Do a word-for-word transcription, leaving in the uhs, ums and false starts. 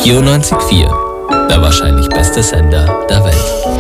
vierundneunzig Komma vier, der wahrscheinlich beste Sender der Welt.